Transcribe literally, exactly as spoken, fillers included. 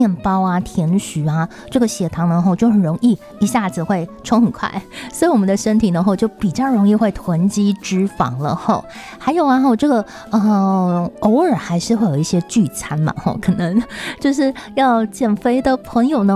面包啊、甜食啊，这个血糖呢就很容易一下子会冲很快，所以我们的身体呢就比较容易会囤积脂肪了哈。还有啊，这个呃偶尔还是会有一些聚餐嘛，可能就是要减肥的朋友呢。